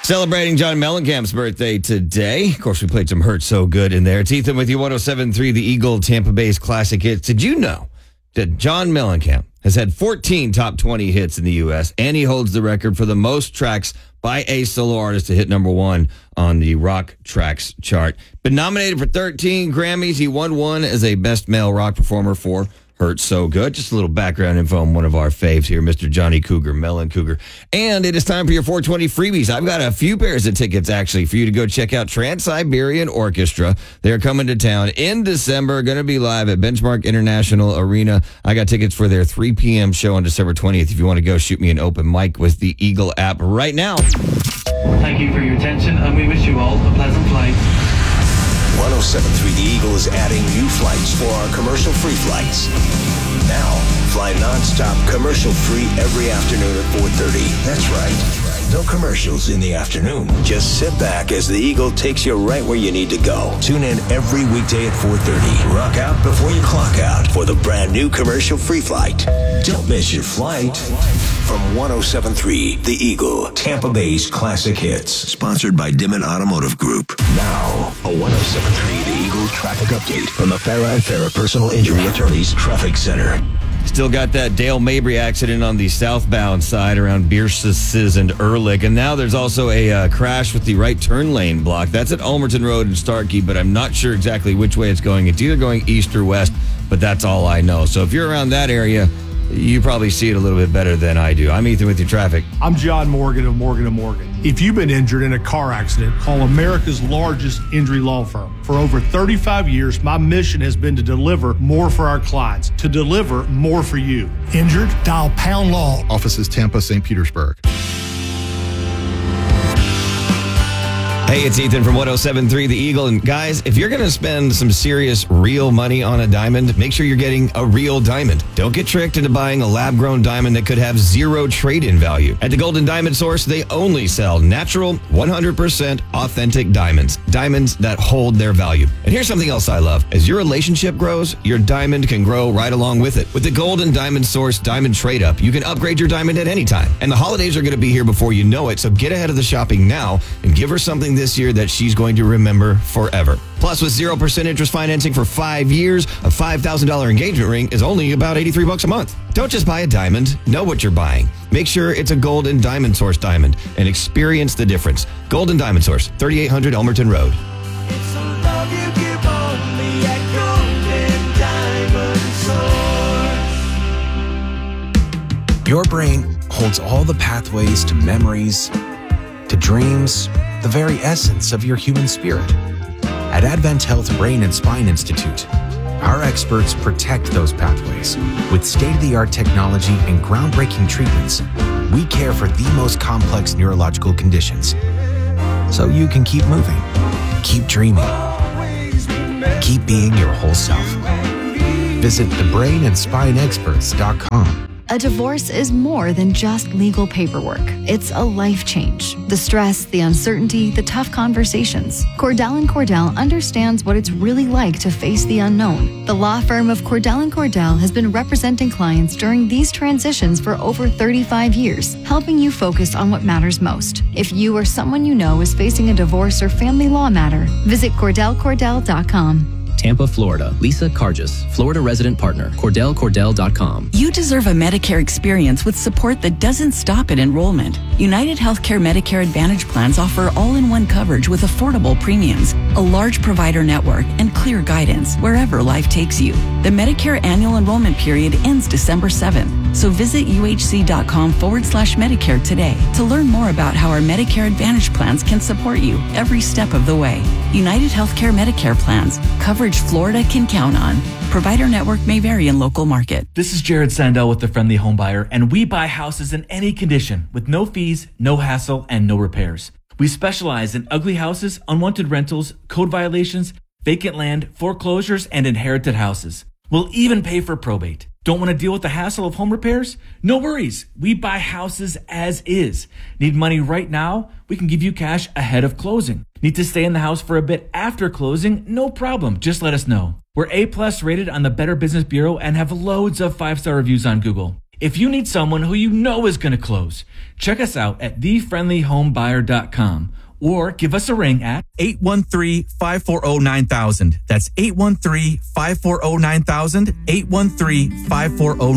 Celebrating John Mellencamp's birthday today. Of course, we played some Hurt So Good in there. It's Ethan with you, 107.3, the Eagle Tampa Bay's classic hits. Did you know that John Mellencamp has had 14 top 20 hits in the U.S., and he holds the record for the most tracks by a solo artist to hit number one on the Rock Tracks chart. Been nominated for 13 Grammys. He won one as a Best Male Rock Performer for Hurt So Good. Just a little background info on one of our faves here, Mr. Johnny Cougar, Melon Cougar. And it is time for your 420 freebies. I've got a few pairs of tickets, actually, for you to go check out Trans-Siberian Orchestra. They're coming to town in December, going to be live at Benchmark International Arena. I got tickets for their 3 p.m. show on December 20th. If you want to go, shoot me an open mic with the Eagle app right now. Thank you for your attention, and we wish you all a pleasant flight. 107.3 The Eagle is adding new flights for our commercial-free flights. Now, fly non-stop commercial-free every afternoon at 4:30. That's right. No commercials in the afternoon. Just sit back as the Eagle takes you right where you need to go. Tune in every weekday at 4:30. Rock out before you clock out for the brand new commercial-free flight. Don't miss your flight. From 107.3 The Eagle, Tampa Bay's classic hits. Sponsored by Dimmitt Automotive Group. Now, a 107.3 The Eagle traffic update from the Farah and Farah Personal Injury Attorneys Traffic Center. Still got that Dale Mabry accident on the southbound side around Bierces and Ehrlich. And now there's also a crash with the right turn lane block. That's at Ulmerton Road in Starkey, but I'm not sure exactly which way it's going. It's either going east or west, but that's all I know. So if you're around that area, you probably see it a little bit better than I do. I'm Ethan with your traffic. I'm John Morgan of Morgan & Morgan. If you've been injured in a car accident, call America's largest injury law firm. For over 35 years, my mission has been to deliver more for our clients, to deliver more for you. Injured? Dial Pound Law. Offices Tampa, St. Petersburg. Hey, it's Ethan from 107.3 The Eagle. And guys, if you're going to spend some serious real money on a diamond, make sure you're getting a real diamond. Don't get tricked into buying a lab-grown diamond that could have zero trade-in value. At the Golden Diamond Source, they only sell natural, 100% authentic diamonds. Diamonds that hold their value. And here's something else I love. As your relationship grows, your diamond can grow right along with it. With the Golden Diamond Source Diamond Trade-Up, you can upgrade your diamond at any time. And the holidays are going to be here before you know it, so get ahead of the shopping now and give her something this year that she's going to remember forever. Plus, with 0% interest financing for 5 years, a $5,000 engagement ring is only about $83 a month. Don't just buy a diamond. Know what you're buying. Make sure it's a Golden Diamond Source diamond and experience the difference. Golden Diamond Source, 3800 Elmerton Road. It's a love you give only at Golden Diamond Source. Your brain holds all the pathways to memories, to dreams, the very essence of your human spirit. At Advent Health Brain and Spine Institute, our experts protect those pathways. With state-of-the-art technology and groundbreaking treatments, we care for the most complex neurological conditions. So you can keep moving, keep dreaming, keep being your whole self. Visit thebrainandspineexperts.com. A divorce is more than just legal paperwork. It's a life change. The stress, the uncertainty, the tough conversations. Cordell & Cordell understands what it's really like to face the unknown. The law firm of Cordell & Cordell has been representing clients during these transitions for over 35 years, helping you focus on what matters most. If you or someone you know is facing a divorce or family law matter, visit CordellCordell.com. Tampa, Florida. Lisa Cargis, Florida resident partner, CordellCordell.com. You deserve a Medicare experience with support that doesn't stop at enrollment. United Healthcare Medicare Advantage plans offer all-in-one coverage with affordable premiums, a large provider network, and clear guidance wherever life takes you. The Medicare annual enrollment period ends December 7th, so visit uhc.com/Medicare today to learn more about how our Medicare Advantage plans can support you every step of the way. United Healthcare Medicare plans, coverage Florida can count on. Provider network may vary in local market. This is Jared Sandell with The Friendly Home Buyer, and we buy houses in any condition with no fees, no hassle, and no repairs. We specialize in ugly houses, unwanted rentals, code violations, vacant land, foreclosures, and inherited houses. We'll even pay for probate. Don't want to deal with the hassle of home repairs? No worries. We buy houses as is. Need money right now? We can give you cash ahead of closing. Need to stay in the house for a bit after closing? No problem. Just let us know. We're A+ rated on the Better Business Bureau and have loads of 5-star reviews on Google. If you need someone who you know is going to close, check us out at thefriendlyhomebuyer.com or give us a ring at 813-540-9000. That's 813-540-9000, 813-540-9000.